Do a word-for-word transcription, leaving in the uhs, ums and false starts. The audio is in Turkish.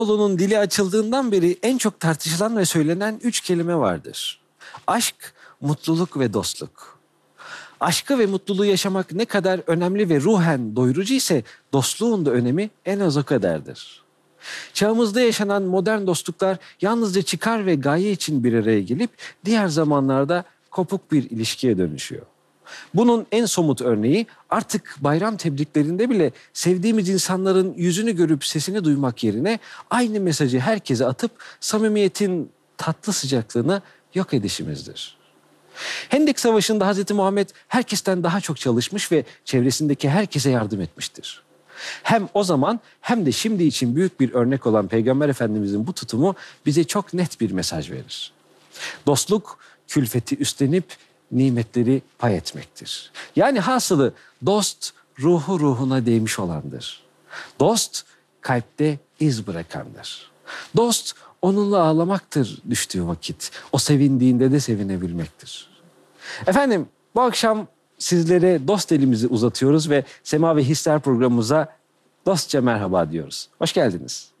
İnsanoğlunun dili açıldığından beri en çok tartışılan ve söylenen üç kelime vardır. Aşk, mutluluk ve dostluk. Aşkı ve mutluluğu yaşamak ne kadar önemli ve ruhen doyurucu ise dostluğun da önemi en az o kadardır. Çağımızda yaşanan modern dostluklar yalnızca çıkar ve gaye için bir araya gelip diğer zamanlarda kopuk bir ilişkiye dönüşüyor. Bunun en somut örneği artık bayram tebriklerinde bile sevdiğimiz insanların yüzünü görüp sesini duymak yerine aynı mesajı herkese atıp samimiyetin tatlı sıcaklığını yok edişimizdir. Hendek Savaşı'nda Hazreti Muhammed herkesten daha çok çalışmış ve çevresindeki herkese yardım etmiştir. Hem o zaman hem de şimdi için büyük bir örnek olan Peygamber Efendimizin bu tutumu bize çok net bir mesaj verir. Dostluk, külfeti üstlenip nimetleri pay etmektir. Yani hasılı dost ruhu ruhuna değmiş olandır. Dost kalpte iz bırakandır. Dost onunla ağlamaktır düştüğü vakit. O sevindiğinde de sevinebilmektir. Efendim bu akşam sizlere dost elimizi uzatıyoruz ve Sema ve Hisler programımıza dostça merhaba diyoruz. Hoş geldiniz.